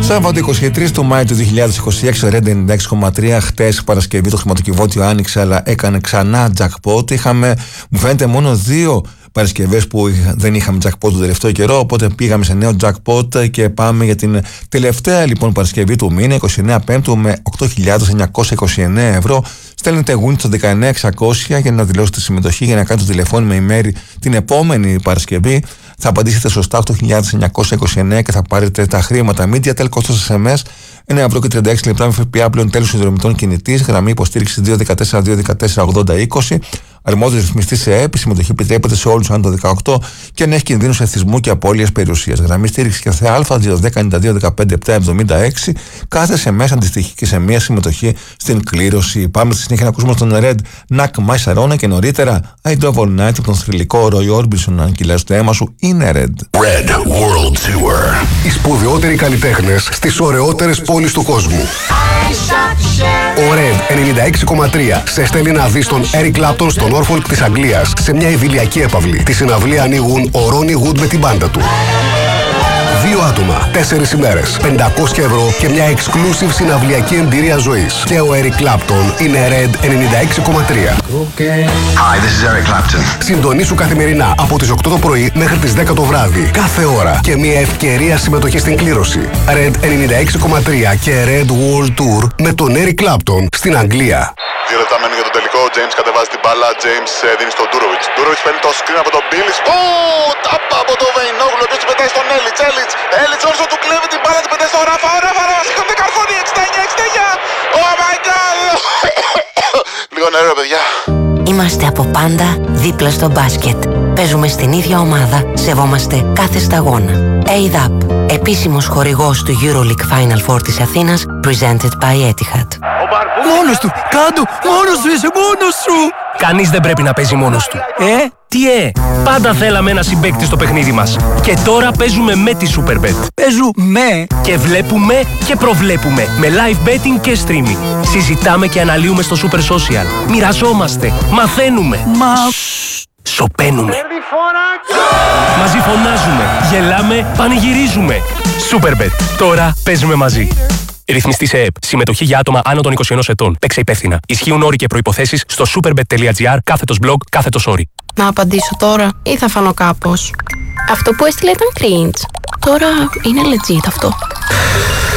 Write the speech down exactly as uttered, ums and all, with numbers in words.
Σάββατο εικοστή τρίτη του Μάη του δύο χιλιάδες είκοσι έξι, το Red ενενήντα έξι κόμμα τρία. Χτες Παρασκευή το χρηματοκιβώτιο άνοιξε, αλλά έκανε ξανά jackpot. Είχαμε, μου φαίνεται, μόνο δύο Παρασκευές που δεν είχαμε jackpot τον τελευταίο καιρό. Οπότε πήγαμε σε νέο jackpot και πάμε για την τελευταία λοιπόν Παρασκευή του μήνα, εικοστή ενάτη Πέμπτου, με οκτώ χιλιάδες εννιακόσια είκοσι εννέα ευρώ. Στέλνετε win στο δεκαεννέα εξακόσια για να δηλώσετε συμμετοχή, για να κάνετε το τηλεφώνημα ημέρη την επόμενη Παρασκευή. Θα απαντήσετε σωστά οκτώ χιλιάδες εννιακόσια είκοσι εννέα και θα πάρετε τα χρήματα. MediaTel, κόστος ες εμ ες εννέα ευρώ και τριάντα έξι λεπτά με ΦΠΑ, πλέον τέλος συνδρομητών κινητής. Γραμμή υποστήριξη δύο ένα τέσσερα δύο ένα τέσσερα ογδόντα είκοσι. Αρμόδιος ρυθμιστής σε ΕΕΠ. Συμμετοχή επιτρέπεται σε όλους άνω το δεκαοκτώ και αν έχει κινδύνους εθισμού και απώλειας περιουσίας. Γραμμή στήριξη και ΘΑ δύο ένα μηδέν δύο ένα πέντε επτά εβδομήντα έξι. Κάθε ες εμ ες αντιστοιχεί και σε μία συμμετοχή στην κλήρωση. Πάμε στη συνέχεια να ακούσουμε στον Red Nack My Sarona και νωρίτερα I Do All Night από τον θρυλικό Roy Orbison. Αν κυλάς το αίμα σου, είναι Red. Red World Tour. Οι σπουδαιότεροι καλλιτέχνες στις ωραιότερες πόλεις του κόσμου. Ο Red ενενήντα έξι κόμμα τρία σε στέλνει να δεις τον Eric Clapton στον Norfolk της Αγγλίας σε μια ιδηλιακή έπαυλη. Τη συναυλία ανοίγουν ο Ronnie Wood με την μπάντα του. Δύο άτομα, τέσσερις ημέρες, πεντακόσια ευρώ και μια exclusive συναυλιακή εμπειρία ζωής. Και ο Eric Clapton είναι Red ενενήντα έξι κόμμα τρία. Hi, this is Eric Clapton. Συντονίσου καθημερινά από τις οκτώ το πρωί μέχρι τις δέκα το βράδυ. Κάθε ώρα και μια ευκαιρία συμμετοχή στην κλήρωση. Red ενενήντα έξι κόμμα τρία και Red World Tour με τον Eric Clapton στην Αγγλία. Δύο λεπτά μένουν για τον τελικό. Ο James κατεβάζει την μπάλα. James δίνει στον Ντούροβιτς. Ντούροβιτς παίρνει το screen από τον Μπίλις. Ω, τάπα από τον Βεϊνόγλου. Ο οποίος πετάει στον Έλιτς. Έλιτς. Έλιτς όρσο του κλέβει την μπάλα. Την πετάει στον Ράφα. Ο Ράφα. Ράφα. Σηκώνει καρφώνει. εξήντα εννιά εξήντα εννιά. Oh my god. Λίγο νερό, παιδιά. Είμαστε από πάντα δίπλα στο μπάσκετ. Παίζουμε στην ίδια ομάδα. Σεβόμαστε κάθε σταγόνα. έι δι έι πι, επίσημος χορηγός του EuroLeague Final Four της Αθήνας, presented by Etihad. Μόνος του! Κάντου! Μόνος σου είσαι! Μόνος σου! Κανείς δεν πρέπει να παίζει μόνος του. Ε, τι ε! Πάντα θέλαμε ένα συμπαίκτη στο παιχνίδι μας. Και τώρα παίζουμε με τη Superbet. Παίζουμε! Και βλέπουμε και προβλέπουμε. Με live betting και streaming. Συζητάμε και αναλύουμε στο Super Social. Μοιραζόμαστε. Μαθαίνουμε. Μα... Σωπαίνουμε. Μαζί φωνάζουμε. Γελάμε. Πανηγυρίζουμε. Superbet. Τώρα παίζουμε μαζί. Ρυθμιστή σε ΕΕΠ. Συμμετοχή για άτομα άνω των είκοσι ενός ετών. Παίξε υπεύθυνα. Ισχύουν όροι και προϋποθέσεις στο superbet.gr κάθετος blog κάθετος όροι. Να απαντήσω τώρα ή θα φανώ κάπως? Αυτό που έστειλε ήταν cringe. Τώρα είναι legit αυτό.